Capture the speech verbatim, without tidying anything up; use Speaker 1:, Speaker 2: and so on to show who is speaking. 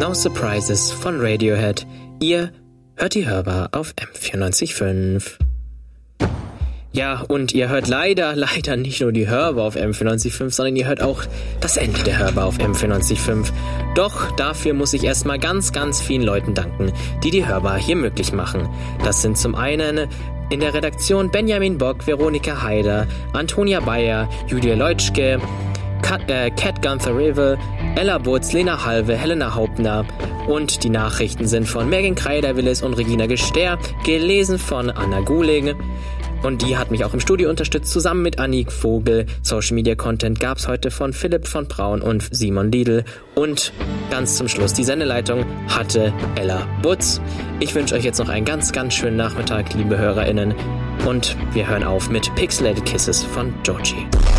Speaker 1: No Surprises von Radiohead. Ihr hört die Hörbar auf M vierundneunzig Komma fünf. Ja, und ihr hört leider, leider nicht nur die Hörbar auf M vierundneunzig Komma fünf, sondern ihr hört auch das Ende der Hörbar auf M vierundneunzig Komma fünf. Doch dafür muss ich erstmal ganz, ganz vielen Leuten danken, die die Hörbar hier möglich machen. Das sind zum einen in der Redaktion Benjamin Bock, Veronika Haider, Antonia Bayer, Julia Leutschke, Kat, äh, Cat Gunther Revel, Ella Butz, Lena Halve, Helena Hauptner und die Nachrichten sind von Megan Kreider-Willis und Regina Gester, gelesen von Anna Guling. Und die hat mich auch im Studio unterstützt, zusammen mit Annik Vogel. Social Media Content gab's heute von Philipp von Braun und Simon Liedl. Und ganz zum Schluss, die Sendeleitung hatte Ella Butz. Ich wünsche euch jetzt noch einen ganz, ganz schönen Nachmittag, liebe HörerInnen. Und wir hören auf mit Pixelated Kisses von Joji.